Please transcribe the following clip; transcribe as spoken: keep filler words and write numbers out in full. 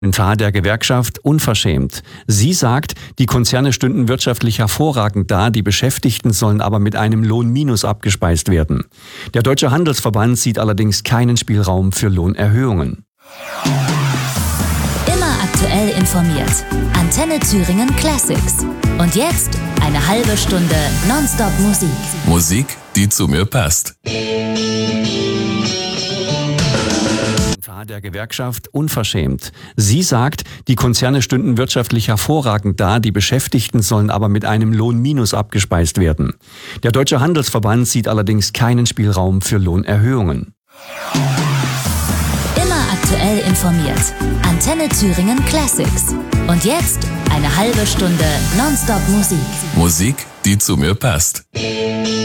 Kommentar der Gewerkschaft unverschämt. Sie sagt, die Konzerne stünden wirtschaftlich hervorragend da, die Beschäftigten sollen aber mit einem Lohnminus abgespeist werden. Der Deutsche Handelsverband sieht allerdings keinen Spielraum für Lohnerhöhungen. Immer aktuell informiert. Antenne Thüringen Classics. Und jetzt eine halbe Stunde Nonstop Musik. Musik, die zu mir passt. Kommentar der Gewerkschaft unverschämt. Sie sagt, die Konzerne stünden wirtschaftlich hervorragend da, die Beschäftigten sollen aber mit einem Lohnminus abgespeist werden. Der Deutsche Handelsverband sieht allerdings keinen Spielraum für Lohnerhöhungen. Immer aktuell informiert. Antenne Thüringen Classics. Und jetzt eine halbe Stunde Nonstop Musik. Musik, die zu mir passt.